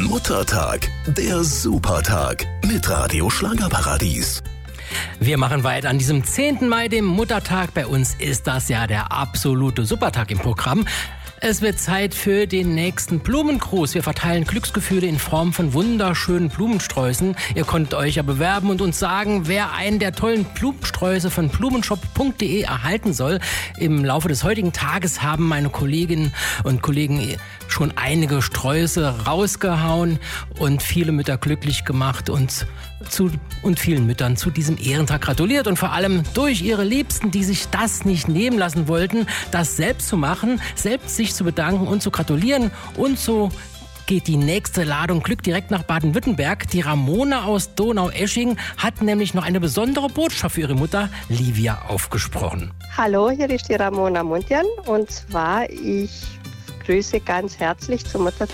Muttertag, der Supertag mit Radio Schlagerparadies. Wir machen weiter an diesem 10. Mai, dem Muttertag. Bei uns ist das ja der absolute Supertag im Programm. Es wird Zeit für den nächsten Blumengruß. Wir verteilen Glücksgefühle in Form von wunderschönen Blumensträußen. Ihr könnt euch ja bewerben und uns sagen, wer einen der tollen Blumensträuße von blumenshop.de erhalten soll. Im Laufe des heutigen Tages haben meine Kolleginnen und Kollegen schon einige Sträuße rausgehauen und viele Mütter glücklich gemacht und vielen Müttern zu diesem Ehrentag gratuliert und vor allem durch ihre Liebsten, die sich das nicht nehmen lassen wollten, das selbst zu machen, selbst sich zu bedanken und zu gratulieren. Und so geht die nächste Ladung Glück direkt nach Baden-Württemberg. Die Ramona aus Donaueschingen hat nämlich noch eine besondere Botschaft für ihre Mutter Livia aufgesprochen. Hallo, hier ist die Ramona Mundjan und zwar ich grüße ganz herzlich zum Muttertag